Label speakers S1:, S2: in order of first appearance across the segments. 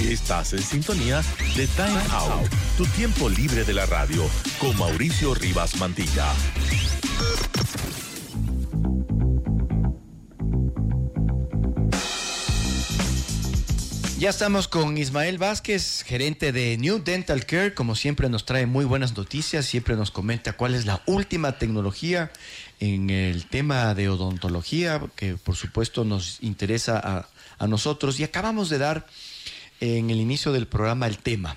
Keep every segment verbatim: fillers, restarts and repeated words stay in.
S1: Estás en sintonía de Time Out, tu tiempo libre de la radio, con Mauricio Rivas Mantilla.
S2: Ya estamos con Ismael Vázquez, gerente de New Dental Care. Como siempre nos trae muy buenas noticias, siempre nos comenta cuál es la última tecnología en el tema de odontología, que por supuesto nos interesa a, a nosotros. Y acabamos de dar en el inicio del programa el tema.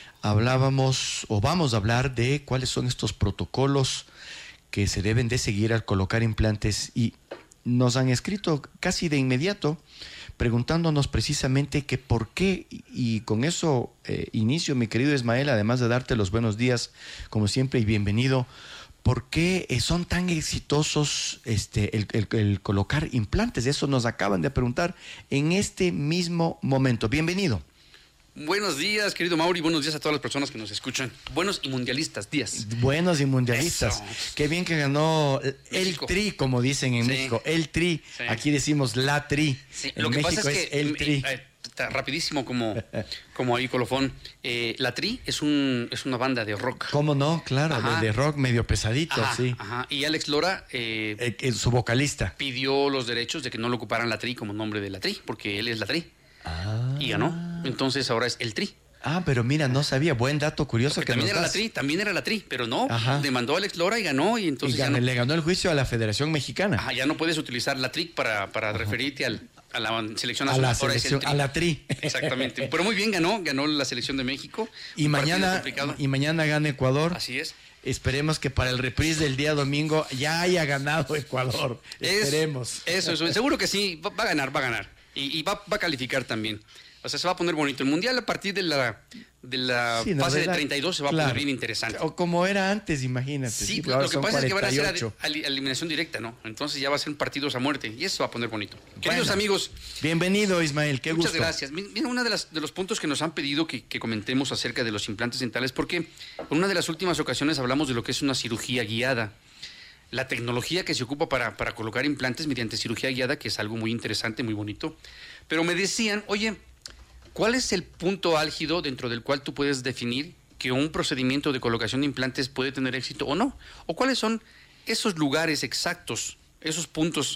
S2: Hablábamos o vamos a hablar de cuáles son estos protocolos que se deben de seguir al colocar implantes, y nos han escrito casi de inmediato preguntándonos precisamente que por qué, y con eso eh, inicio, mi querido Ismael, además de darte los buenos días, como siempre, y bienvenido. ¿Por qué eh, son tan exitosos este, el, el, el colocar implantes? Eso nos acaban de preguntar en este mismo momento. Bienvenido.
S3: Buenos días, querido Mauri, buenos días a todas las personas que nos escuchan. Buenos y mundialistas días.
S2: Buenos y mundialistas.
S3: Eso.
S2: Qué bien que ganó
S3: México.
S2: el Tri, como dicen en
S3: Sí.
S2: México. El Tri.
S3: Sí.
S2: Aquí decimos la Tri.
S3: Sí,
S2: En
S3: lo que
S2: México
S3: pasa es que,
S2: el Tri.
S3: eh, está rapidísimo como, como ahí colofón, eh, la Tri es, un, es una banda de rock.
S2: ¿Cómo no? Claro,
S3: Ajá.
S2: de, de rock medio pesadito,
S3: Ajá,
S2: sí.
S3: ajá. Y Alex Lora eh,
S2: Eh, eh, su vocalista.
S3: pidió los derechos de que no lo ocuparan la Tri como nombre de la Tri, porque él es la Tri.
S2: Ah.
S3: Y ganó. Entonces ahora es el Tri.
S2: Ah, pero mira, no sabía. Buen dato curioso
S3: Porque
S2: que
S3: también
S2: nos
S3: era la
S2: das.
S3: Tri, también era la Tri, pero no,
S2: Ajá.
S3: demandó a Alex Lora y ganó, y entonces
S2: Y
S3: ya
S2: ganó-
S3: no-
S2: le ganó el juicio a la Federación Mexicana.
S3: Ajá, ya no puedes utilizar la T R I C para, para referirte al, a la selección
S2: A
S3: nacional.
S2: la
S3: Ahora es el
S2: selección,
S3: T R I.
S2: a la Tri.
S3: Exactamente. Pero muy bien ganó, ganó la selección de México.
S2: Y
S3: Un partido
S2: mañana,
S3: complicado.
S2: y mañana gana Ecuador.
S3: Así es.
S2: Esperemos que para el reprise del día domingo ya haya ganado Ecuador.
S3: Es-
S2: Esperemos.
S3: Eso, eso. Seguro que sí, va, va a ganar, va a ganar. Y, y va, va a calificar también. O sea, se va a poner bonito. El Mundial a partir de la, de la
S2: Sí, no,
S3: fase
S2: ¿verdad?
S3: de treinta y dos se va a
S2: Claro.
S3: poner bien interesante.
S2: O como era antes, imagínate.
S3: Sí,
S2: pero ahora
S3: lo que
S2: son
S3: pasa es que van a ser
S2: cuarenta y ocho.
S3: a, a- a eliminación directa, ¿no? Entonces ya va a ser partidos a muerte y eso va a poner bonito. Queridos
S2: Bueno,
S3: amigos,
S2: Bienvenido, Ismael. Qué
S3: muchas
S2: gusto.
S3: gracias. Mi- Mira, uno de, las, de los puntos que nos han pedido que, que comentemos acerca de los implantes dentales, porque en una de las últimas ocasiones hablamos de lo que es una cirugía guiada. La tecnología que se ocupa para, para colocar implantes mediante cirugía guiada, que es algo muy interesante, muy bonito. Pero me decían, oye, ¿cuál es el punto álgido dentro del cual tú puedes definir que un procedimiento de colocación de implantes puede tener éxito o no? ¿O cuáles son esos lugares exactos, esos puntos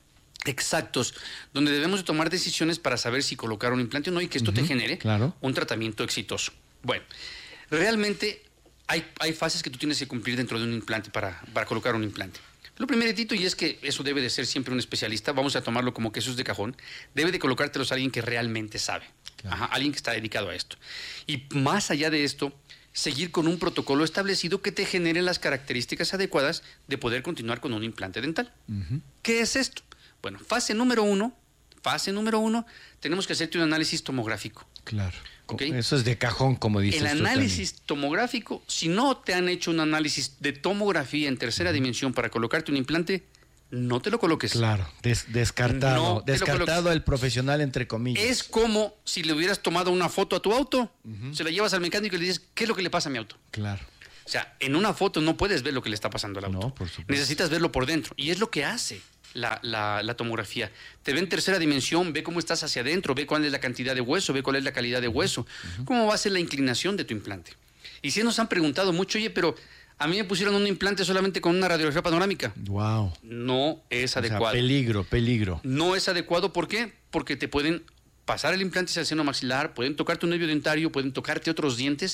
S3: exactos donde debemos de tomar decisiones para saber si colocar un implante o no y que esto te
S2: Ujú,
S3: genere
S2: claro.
S3: un tratamiento exitoso? Bueno, realmente hay, hay fases que tú tienes que cumplir dentro de un implante para, para colocar un implante. Lo primeritito, y es que eso debe de ser siempre un especialista, vamos a tomarlo como que eso es de cajón, debe de colocártelos a alguien que realmente sabe,
S2: Claro.
S3: Ajá, alguien que está dedicado a esto. Y más allá de esto, seguir con un protocolo establecido que te genere las características adecuadas de poder continuar con un implante dental.
S2: Ujú.
S3: ¿Qué es esto? Bueno, fase número uno, fase número uno, tenemos que hacerte un análisis tomográfico.
S2: Claro.
S3: Ok.
S2: Eso es de cajón, como dices
S3: El
S2: tú
S3: análisis tomográfico, si no te han hecho un análisis de tomografía en tercera dimensión para colocarte un implante, no te lo coloques.
S2: también. Claro, des- descartado.
S3: No te lo
S2: descartado
S3: coloques.
S2: el profesional, entre comillas.
S3: Es como si le hubieras tomado una foto a tu auto, se la llevas al mecánico y le dices, ¿qué es lo que le pasa a mi auto?
S2: Claro.
S3: O sea, en una foto no puedes ver lo que le está pasando al auto.
S2: No, por supuesto.
S3: Necesitas verlo por dentro. Y es lo que hace la, la- la tomografía. Te ve en tercera dimensión, ve cómo estás hacia adentro, ve cuál es la cantidad de hueso, ve cuál es la calidad de hueso, cómo va a ser la inclinación de tu implante. Y si nos han preguntado mucho, oye, pero a mí me pusieron un implante solamente con una radiografía panorámica.
S2: Wow.
S3: No es
S2: O sea,
S3: adecuado.
S2: peligro, peligro.
S3: No es adecuado, ¿por qué? Porque te pueden pasar el implante hacia el seno maxilar, pueden tocar tu nervio dentario, pueden tocarte otros dientes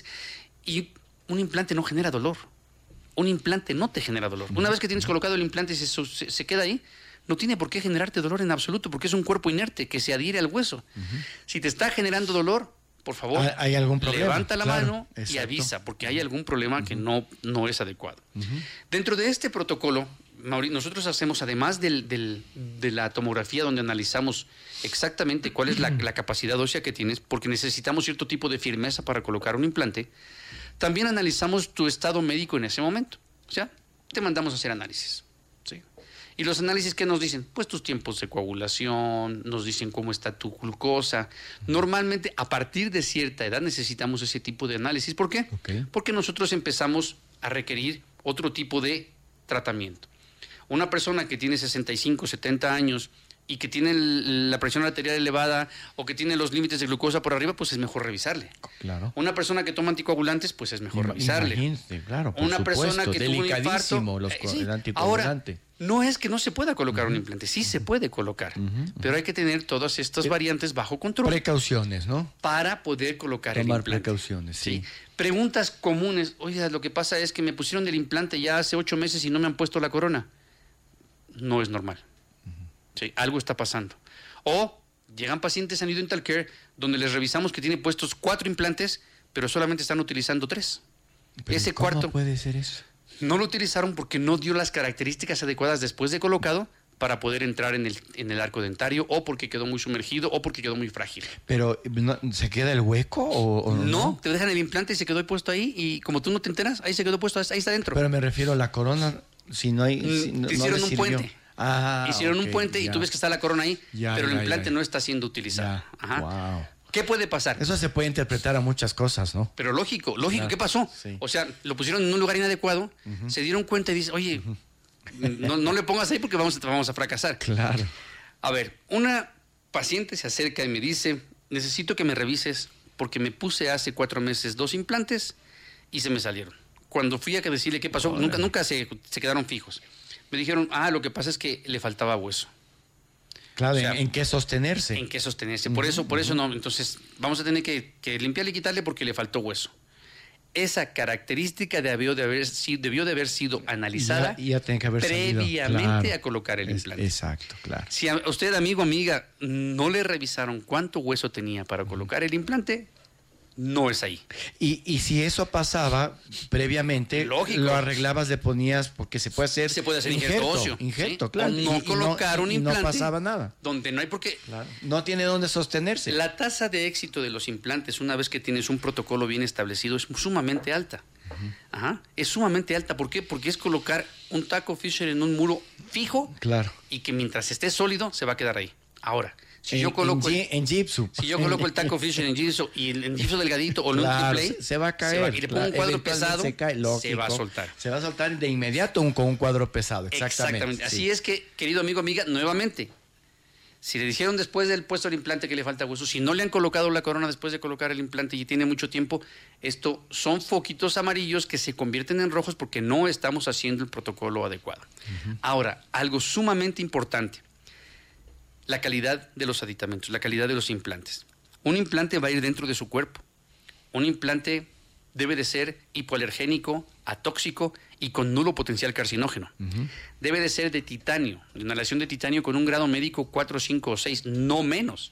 S3: y un implante no genera dolor. Un implante no te genera dolor. Una vez que tienes colocado el implante y se, se, se queda ahí, no tiene por qué generarte dolor en absoluto, porque es un cuerpo inerte que se adhiere al hueso. Si te está generando dolor, por favor,
S2: ¿Hay- hay algún problema?
S3: levanta la
S2: Claro,
S3: mano y
S2: exacto.
S3: avisa, porque hay algún problema que no, no es adecuado. Dentro de este protocolo, Mauri, nosotros hacemos, además del, del- de la tomografía donde analizamos exactamente cuál es la, la capacidad ósea que tienes, porque necesitamos cierto tipo de firmeza para colocar un implante, también analizamos tu estado médico en ese momento. O sea, te mandamos a hacer análisis. ¿Sí? Y los análisis, ¿qué nos dicen? Pues tus tiempos de coagulación, nos dicen cómo está tu glucosa. Normalmente, a partir de cierta edad necesitamos ese tipo de análisis. ¿Por qué?
S2: Ok.
S3: Porque nosotros empezamos a requerir otro tipo de tratamiento. Una persona que tiene sesenta y cinco, setenta años y que tiene el, la presión arterial elevada o que tiene los límites de glucosa por arriba, pues es mejor revisarle.
S2: Claro.
S3: Una persona que toma anticoagulantes, pues es mejor revisarle.
S2: Imagínate, claro, por
S3: Una
S2: supuesto,
S3: persona que tuvo un
S2: delicadísimo
S3: infarto,
S2: los,
S3: eh, sí.
S2: el anticoagulante.
S3: Ahora, no es que no se pueda colocar uh-huh. un implante, sí uh-huh. se puede colocar, uh-huh. pero hay que tener todas estas
S2: Pre-
S3: variantes bajo control.
S2: Precauciones, ¿no?
S3: Para poder colocar
S2: Tomar
S3: el implante.
S2: precauciones, sí.
S3: sí. Preguntas comunes. Oiga, lo que pasa es que me pusieron el implante ya hace ocho meses y no me han puesto la corona. No es normal. Uh-huh. Sí, algo está pasando. O llegan pacientes a New Dental Care donde les revisamos que tiene puestos cuatro implantes, pero solamente están utilizando tres.
S2: Pero
S3: Ese
S2: ¿cómo
S3: cuarto
S2: puede ser eso?
S3: no lo utilizaron porque no dio las características adecuadas después de colocado para poder entrar en el, en el arco dentario, o porque quedó muy sumergido o porque quedó muy frágil.
S2: Pero ¿no, ¿se queda el hueco o, o
S3: no,
S2: no?
S3: te dejan el implante y se quedó puesto ahí, y como tú no te enteras, ahí se quedó puesto, ahí está dentro.
S2: Pero me refiero a la corona, si no hay... Si no,
S3: hicieron
S2: no
S3: un
S2: sirvió.
S3: puente.
S2: Ah,
S3: Hicieron
S2: okay,
S3: un puente
S2: ya.
S3: y tú ves que está la corona ahí,
S2: ya,
S3: pero
S2: ya,
S3: el implante
S2: ya.
S3: no está siendo utilizado.
S2: Ya.
S3: Ajá.
S2: Wow.
S3: ¿Qué puede pasar?
S2: Eso se puede interpretar a muchas cosas, ¿no?
S3: Pero lógico, lógico,
S2: Claro.
S3: ¿qué pasó?
S2: Sí.
S3: O sea, lo pusieron en un lugar inadecuado, uh-huh. se dieron cuenta y dicen, oye, uh-huh. no, no le pongas ahí porque vamos, vamos a fracasar.
S2: Claro.
S3: A ver, una paciente se acerca y me dice, necesito que me revises porque me puse hace cuatro meses dos implantes y se me salieron. Cuando fui a decirle qué pasó,
S2: Órale.
S3: nunca, nunca se, se quedaron fijos. Me dijeron, ah, lo que pasa es que le faltaba hueso.
S2: Claro,
S3: O sea,
S2: ¿en, en qué sostenerse?
S3: En qué sostenerse. Por eso, por eso no. Entonces, vamos a tener que, que limpiarle y quitarle porque le faltó hueso. Esa característica debió de haber, si- debió de haber sido analizada
S2: Ya- ya tiene que haber salido,
S3: previamente
S2: claro.
S3: a colocar el
S2: Es-
S3: implante.
S2: exacto, claro.
S3: Si a usted, amigo, amiga, no le revisaron cuánto hueso tenía para colocar el implante, no es ahí.
S2: Y, y si eso pasaba previamente,
S3: Lógico.
S2: lo arreglabas, le ponías, porque se puede hacer,
S3: Se puede hacer injerto óseo,
S2: injerto,
S3: ¿sí?
S2: claro.
S3: O no
S2: y, y
S3: colocar un
S2: y
S3: implante.
S2: no pasaba nada.
S3: Donde no hay por qué.
S2: Claro. No tiene dónde sostenerse.
S3: La tasa de éxito de los implantes, una vez que tienes un protocolo bien establecido, es sumamente alta. Uh-huh. Ajá. Es sumamente alta. ¿Por qué? Porque es colocar un taco Fisher en un muro fijo,
S2: Claro.
S3: y que mientras esté sólido se va a quedar ahí. Ahora, si
S2: en,
S3: yo coloco
S2: en,
S3: el,
S2: gi- en gypsum.
S3: si yo coloco el taco Fisher en giso y el en giso delgadito o en
S2: Claro,
S3: un triple,
S2: se, se va a caer.
S3: se va- y le pongo un
S2: Claro,
S3: cuadro
S2: eventualmente
S3: pesado,
S2: se, cae,
S3: se
S2: lógico.
S3: va a soltar.
S2: Se va a soltar de inmediato un, con un cuadro pesado. Exactamente.
S3: Así
S2: sí.
S3: es que, querido amigo, amiga, nuevamente, si le dijeron después del puesto del implante que le falta hueso, si no le han colocado la corona después de colocar el implante y tiene mucho tiempo, esto son foquitos amarillos que se convierten en rojos porque no estamos haciendo el protocolo adecuado. Uh-huh. Ahora, algo sumamente importante, la calidad de los aditamentos, la calidad de los implantes. Un implante va a ir dentro de su cuerpo. Un implante debe de ser hipoalergénico, atóxico y con nulo potencial carcinógeno. Uh-huh. Debe de ser de titanio, de una aleación de titanio con un grado médico cuatro, cinco o seis, no menos.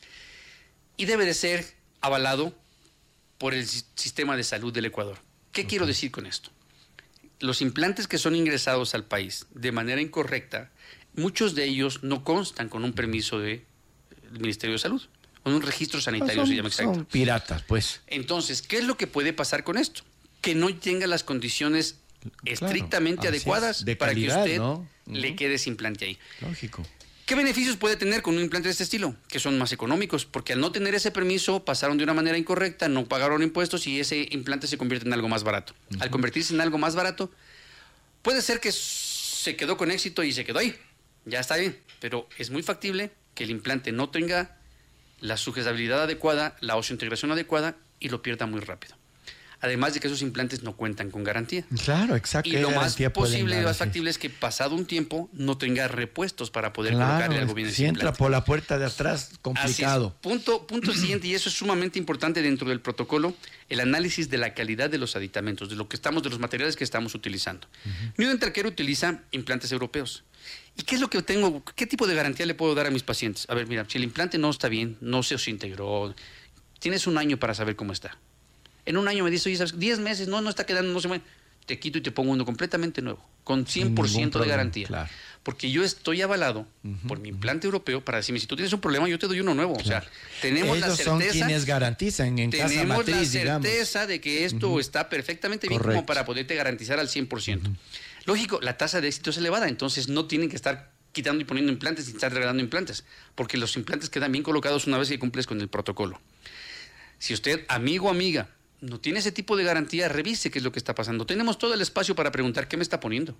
S3: Y debe de ser avalado por el si- sistema de salud del Ecuador. ¿Qué okay. quiero decir con esto? Los implantes que son ingresados al país de manera incorrecta, muchos de ellos no constan con un permiso del Ministerio de Salud, con un registro sanitario,
S2: son,
S3: se llama exacto.
S2: Son piratas, pues.
S3: Entonces, ¿qué es lo que puede pasar con esto? Que no tenga las condiciones estrictamente
S2: claro,
S3: adecuadas
S2: de
S3: para
S2: calidad,
S3: que usted
S2: ¿no?
S3: le
S2: uh-huh.
S3: quede ese implante ahí.
S2: Lógico.
S3: ¿Qué beneficios puede tener con un implante de este estilo? Que son más económicos, porque al no tener ese permiso pasaron de una manera incorrecta, no pagaron impuestos y ese implante se convierte en algo más barato. Uh-huh. Al convertirse en algo más barato, puede ser que se quedó con éxito y se quedó ahí. Ya está bien, pero es muy factible que el implante no tenga la sujetabilidad adecuada, la osseointegración adecuada y lo pierda muy rápido. Además de que esos implantes no cuentan con garantía.
S2: Claro, exacto.
S3: Y lo más posible, lo más factible es que pasado un tiempo no tenga repuestos para poder claro, colocarle algo bien.
S2: Si entra por la puerta de atrás, complicado.
S3: Punto, punto siguiente, y eso es sumamente importante dentro del protocolo, el análisis de la calidad de los aditamentos, de lo que estamos, de los materiales que estamos utilizando. Uh-huh. New Dental Care utiliza implantes europeos. ¿Y qué es lo que tengo? ¿Qué tipo de garantía le puedo dar a mis pacientes? A ver, mira, si el implante no está bien, no se integró, tienes un año para saber cómo está. En un año me dice, oye, ¿sabes? diez meses, no, no está quedando, no se mueve. Te quito y te pongo uno completamente nuevo, con cien por ciento de garantía. Claro. Porque yo estoy avalado uh-huh, por mi implante uh-huh. europeo para decirme, si tú tienes un problema, yo te doy uno nuevo. Claro. O sea, tenemos
S2: Ellos
S3: la certeza.
S2: son quienes garantizan en casa
S3: tenemos
S2: matriz,
S3: la certeza
S2: digamos.
S3: de que esto uh-huh. está perfectamente bien Correcto. Como para poderte garantizar al cien por ciento. Uh-huh. Lógico, la tasa de éxito es elevada, entonces no tienen que estar quitando y poniendo implantes y estar regalando implantes, porque los implantes quedan bien colocados una vez que cumples con el protocolo. Si usted, amigo o amiga, no tiene ese tipo de garantía, revise qué es lo que está pasando. Tenemos todo el espacio para preguntar qué me está poniendo.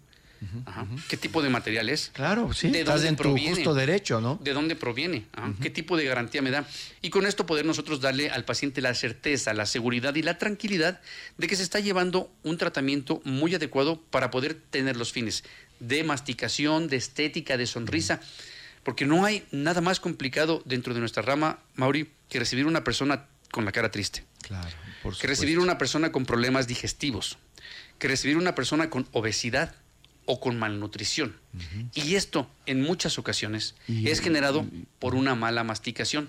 S3: Uh-huh. Ajá. Uh-huh. ¿Qué tipo de material es?
S2: Claro, sí,
S3: ¿De
S2: estás
S3: dónde
S2: en
S3: proviene?
S2: tu justo derecho, ¿no?
S3: ¿De dónde proviene? Ajá.
S2: Uh-huh.
S3: ¿Qué tipo de garantía me da? Y con esto poder nosotros darle al paciente la certeza, la seguridad y la tranquilidad de que se está llevando un tratamiento muy adecuado para poder tener los fines de masticación, de estética, de sonrisa. Porque no hay nada más complicado dentro de nuestra rama, Mauri, que recibir una persona con la cara triste.
S2: Claro, por supuesto.
S3: Que recibir una persona con problemas digestivos. Que recibir una persona con obesidad o con malnutrición. Uh-huh. Y esto, en muchas ocasiones, y, es generado y, por una mala masticación.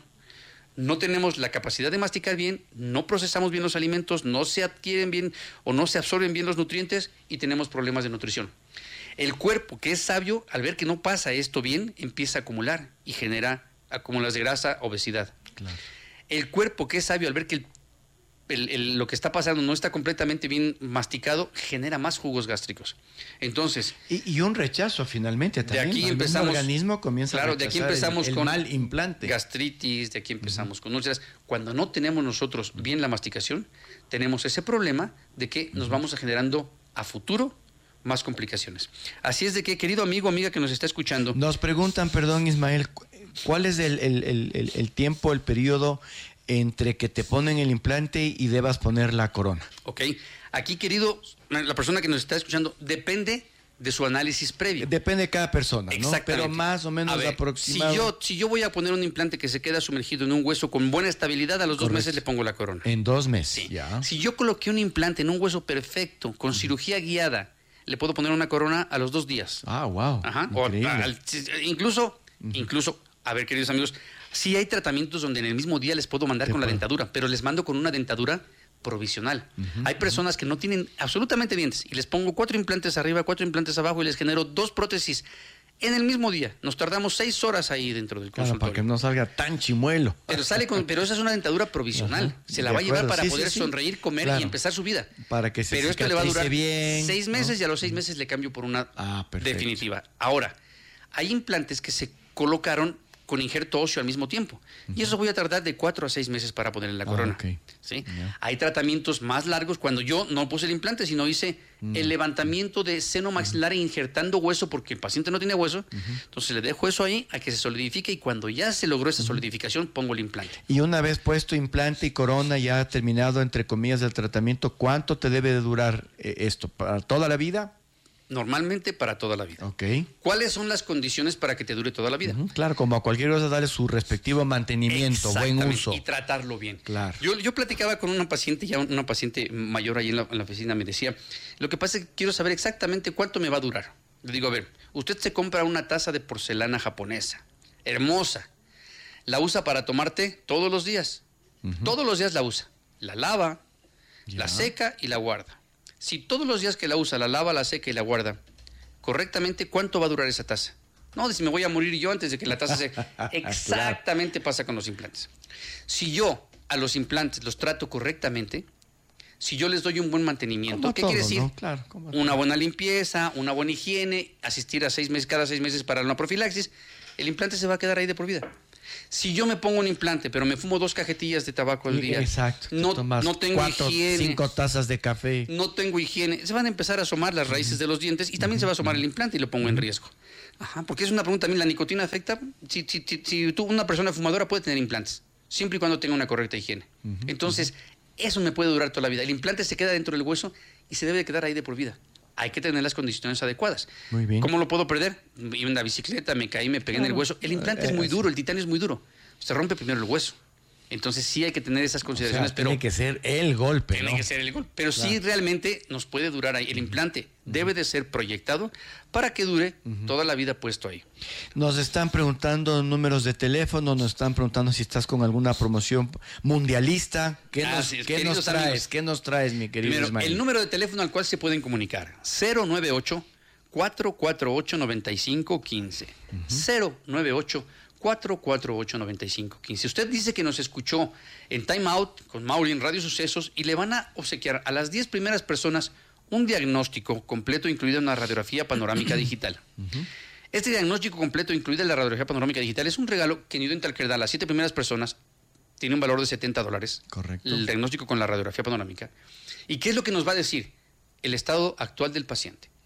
S3: No tenemos la capacidad de masticar bien, no procesamos bien los alimentos, no se adquieren bien o no se absorben bien los nutrientes y tenemos problemas de nutrición. El cuerpo, que es sabio, al ver que no pasa esto bien, empieza a acumular y genera acúmulos de grasa, obesidad.
S2: Claro.
S3: El cuerpo, que es sabio, al ver que el, el, el, lo que está pasando no está completamente bien masticado, genera más jugos gástricos. Entonces...
S2: Y, y un rechazo finalmente también.
S3: De aquí
S2: el
S3: empezamos...
S2: El organismo comienza
S3: claro,
S2: a rechazar
S3: de aquí empezamos
S2: el, el
S3: con
S2: mal implante.
S3: Gastritis, de aquí empezamos uh-huh. con úlceras. Cuando no tenemos nosotros bien la masticación, tenemos ese problema de que nos uh-huh. vamos a generando a futuro más complicaciones. Así es de que, querido amigo, amiga que nos está escuchando...
S2: Nos preguntan, perdón, Ismael, ¿cuál es el, el, el, el tiempo, el periodo entre que te ponen el implante y debas poner la corona?
S3: Ok. Aquí, querido, la persona que nos está escuchando, depende de su análisis previo.
S2: Depende de cada persona, ¿no?
S3: Exactamente.
S2: Pero más o menos
S3: ver,
S2: aproximado.
S3: Si yo, si yo voy a poner un implante que se queda sumergido en un hueso con buena estabilidad, a los
S2: Correcto.
S3: dos meses le pongo la corona.
S2: En dos meses,
S3: sí.
S2: ya.
S3: Si yo coloqué un implante en un hueso perfecto, con uh-huh. cirugía guiada, le puedo poner una corona a los dos días.
S2: Ah, wow.
S3: Ajá.
S2: Increíble.
S3: O, al, incluso, uh-huh. incluso, a ver, queridos amigos, sí hay tratamientos donde en el mismo día les puedo mandar con puedo. la dentadura, pero les mando con una dentadura provisional. Uh-huh. Hay personas uh-huh. que no tienen absolutamente dientes y les pongo cuatro implantes arriba, cuatro implantes abajo y les genero dos prótesis en el mismo día. Nos tardamos seis horas ahí dentro del
S2: claro,
S3: consultorio.
S2: Para que no salga tan chimuelo.
S3: Pero sale con, pero esa es una dentadura provisional. Uh-huh. Se la de va a llevar para
S2: sí,
S3: poder
S2: sí, sí.
S3: sonreír, comer
S2: claro.
S3: y empezar su vida.
S2: Para que se
S3: Pero esto le va a durar
S2: bien,
S3: seis meses
S2: ¿no?
S3: y a los seis meses le cambio por una
S2: ah,
S3: definitiva. Ahora, hay implantes que se colocaron con injerto óseo al mismo tiempo. Uh-huh. Y eso voy a tardar de cuatro a seis meses para ponerle la corona. Ah, okay. ¿Sí? Yeah. Hay tratamientos más largos cuando yo no puse el implante, sino hice uh-huh. el levantamiento de seno maxilar uh-huh. injertando hueso porque el paciente no tiene hueso. Uh-huh. Entonces le dejo eso ahí a que se solidifique y cuando ya se logró esa solidificación, pongo el implante.
S2: Y una vez puesto implante y corona, ya terminado, entre comillas, el tratamiento, ¿cuánto te debe de durar eh, esto? ¿Para toda la vida?
S3: Normalmente para toda la vida.
S2: Okay.
S3: ¿Cuáles son las condiciones para que te dure toda la vida?
S2: Uh-huh, claro, como a cualquier cosa, darle su respectivo mantenimiento, buen uso.
S3: Y tratarlo bien.
S2: Claro.
S3: Yo, yo platicaba con una paciente, ya una paciente mayor ahí en la, en la oficina, me decía, lo que pasa es que quiero saber exactamente cuánto me va a durar. Le digo, a ver, usted se compra una taza de porcelana japonesa, hermosa, la usa para tomar té todos los días. Uh-huh. Todos los días la usa. La lava, ya. la seca y la guarda. Si todos los días que la usa, la lava, la seca y la guarda correctamente, ¿cuánto va a durar esa taza? No, si me voy a morir yo antes de que la taza se... Exactamente pasa con los implantes. Si yo a los implantes los trato correctamente, si yo les doy un buen mantenimiento, ¿qué todo, quiere decir?
S2: ¿no? Claro,
S3: una buena limpieza, una buena higiene, asistir a seis meses, cada seis meses para una profilaxis, el implante se va a quedar ahí de por vida. Si yo me pongo un implante, pero me fumo dos cajetillas de tabaco al día,
S2: exacto,
S3: no, no tengo
S2: cuatro,
S3: higiene,
S2: cinco tazas de café,
S3: no tengo higiene, se van a empezar a asomar las raíces uh-huh. de los dientes y también uh-huh. se va a asomar el implante y lo pongo uh-huh. en riesgo. Ajá, porque es una pregunta también, ¿la nicotina afecta? Si, si, si, si tú, una persona fumadora puede tener implantes, siempre y cuando tenga una correcta higiene. Uh-huh. Entonces, eso me puede durar toda la vida. El implante se queda dentro del hueso y se debe de quedar ahí de por vida. Hay que tener las condiciones adecuadas.
S2: Muy bien.
S3: ¿Cómo lo puedo perder? Iba en la bicicleta, me caí, me pegué claro. en el hueso. El implante eh, es muy duro, el titanio es muy duro. Se rompe primero el hueso. Entonces sí hay que tener esas consideraciones.
S2: O sea,
S3: pero
S2: tiene que ser el golpe,
S3: Tiene
S2: ¿no?
S3: que ser el golpe. Pero claro. sí realmente nos puede durar ahí. El implante uh-huh. debe de ser proyectado para que dure uh-huh. toda la vida puesto ahí.
S2: Nos están preguntando números de teléfono, nos están preguntando si estás con alguna promoción mundialista. ¿Qué, ah, nos, sí, ¿qué nos traes? Amigos, ¿Qué nos traes, mi querido
S3: Primero,
S2: Ismael?
S3: El número de teléfono al cual se pueden comunicar. cero nueve ocho, cuatro cuatro ocho, nueve cinco uno cinco. Uh-huh. cero nueve ocho, cuatro cuatro ocho, nueve cinco uno cinco. Usted dice que nos escuchó en Time Out con Mauri en Radio Sucesos y le van a obsequiar a las diez primeras personas un diagnóstico completo incluido en una radiografía panorámica digital. Uh-huh. Este diagnóstico completo incluido en la radiografía panorámica digital es un regalo que New Dental Care da a las siete primeras personas. Tiene un valor de setenta dólares.
S2: Correcto.
S3: El diagnóstico con la radiografía panorámica. ¿Y qué es lo que nos va a decir? El estado actual del paciente.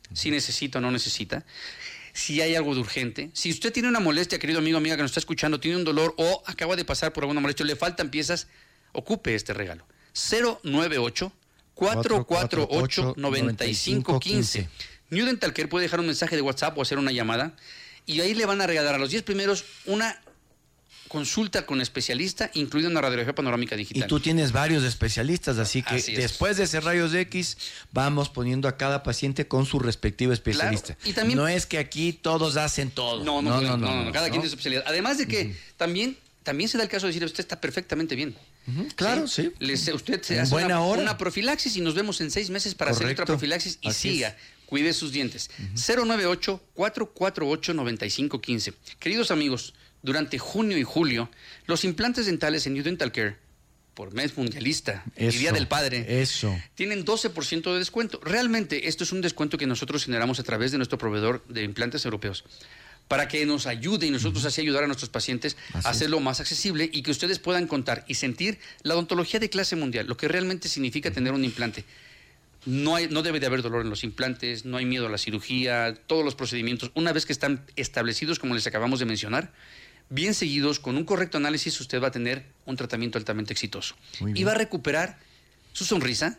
S3: si necesita o no necesita, si hay algo de urgente. Si usted tiene una molestia, querido amigo, amiga que nos está escuchando, tiene un dolor o acaba de pasar por alguna molestia, le faltan piezas, ocupe este regalo. cero nueve ocho, cuatro cuatro ocho, nueve cinco uno cinco. New Dental Care puede dejar un mensaje de WhatsApp o hacer una llamada y ahí le van a regalar a los diez primeros una consulta con especialista, incluida una radiografía panorámica digital.
S2: Y tú tienes varios especialistas, así que así después de hacer rayos X, vamos poniendo a cada paciente con su respectivo especialista. Claro. Y también, no es que aquí todos hacen todo.
S3: No, no, no, no, no, no, no cada no. quien tiene su especialidad. Además de que uh-huh. también, también se da el caso de decir, usted está perfectamente bien.
S2: Uh-huh. Claro, sí. sí.
S3: Les, usted se hace una, una profilaxis y nos vemos en seis meses para Correcto. hacer otra profilaxis y así siga. Es. Cuide sus dientes. Uh-huh. cero nueve ocho, cuatro cuatro ocho, nueve cinco uno cinco. Queridos amigos, durante junio y julio, los implantes dentales en New Dental Care, por mes mundialista eso, y Día del Padre,
S2: eso.
S3: tienen doce por ciento de descuento. Realmente esto es un descuento que nosotros generamos a través de nuestro proveedor de implantes europeos, para que nos ayude y nosotros uh-huh. así ayudar a nuestros pacientes así a hacerlo es. más accesible y que ustedes puedan contar y sentir la odontología de clase mundial, lo que realmente significa tener un implante. No, hay, no debe de haber dolor en los implantes, no hay miedo a la cirugía, todos los procedimientos, una vez que están establecidos, como les acabamos de mencionar, bien seguidos, con un correcto análisis, usted va a tener un tratamiento altamente exitoso. Y va a recuperar su sonrisa,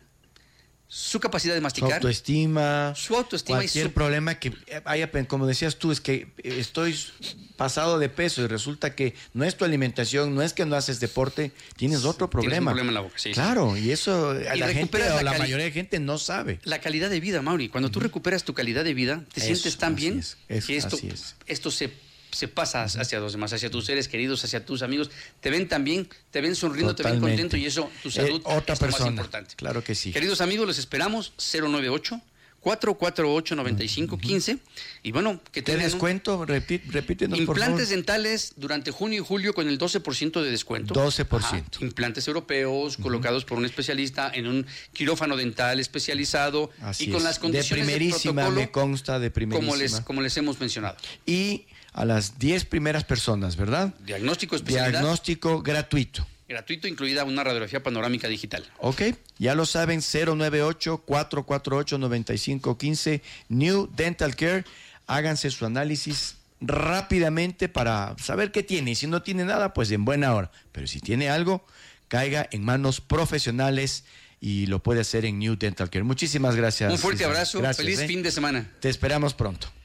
S3: su capacidad de masticar,
S2: su autoestima,
S3: su autoestima
S2: cualquier
S3: y su...
S2: problema que haya, como decías tú, es que estoy pasado de peso y resulta que no es tu alimentación, no es que no haces deporte, tienes otro problema.
S3: Tienes un problema en la boca, sí.
S2: Claro, y eso y la gente la o la cali- mayoría de gente no sabe.
S3: La calidad de vida, Mauri, cuando uh-huh. tú recuperas tu calidad de vida, te eso, sientes tan bien
S2: es, eso,
S3: que esto,
S2: así es.
S3: esto se se pasa hacia los demás, hacia tus seres queridos, hacia tus amigos, te ven tan bien, te ven sonriendo, Totalmente. te ven contento y eso, tu salud
S2: eh, otra
S3: es
S2: persona.
S3: lo más importante.
S2: Claro que sí.
S3: Queridos amigos, les esperamos cero nueve ocho, cuatro cuatro ocho, nueve cinco uno cinco y bueno, que
S2: te descuento, un... Repí, repítenos
S3: implantes
S2: por favor.
S3: Implantes dentales durante junio y julio con el doce por ciento de descuento.
S2: doce por ciento.
S3: Ajá. Implantes europeos uh-huh. colocados por un especialista en un quirófano dental especializado
S2: Así
S3: y con
S2: es.
S3: las condiciones
S2: de primerísima,
S3: del
S2: me consta de primerísima.
S3: Como les, como les hemos mencionado.
S2: Y a las diez primeras personas, ¿verdad?
S3: Diagnóstico especialidad.
S2: Diagnóstico gratuito.
S3: Gratuito, incluida una radiografía panorámica digital.
S2: Ok, ya lo saben, cero nueve ocho, cuatro cuatro ocho, nueve cinco uno cinco, New Dental Care. Háganse su análisis rápidamente para saber qué tiene. Y si no tiene nada, pues en buena hora. Pero si tiene algo, caiga en manos profesionales y lo puede hacer en New Dental Care. Muchísimas gracias.
S3: Un fuerte abrazo,
S2: gracias,
S3: feliz
S2: ¿eh?
S3: fin de semana.
S2: Te esperamos pronto.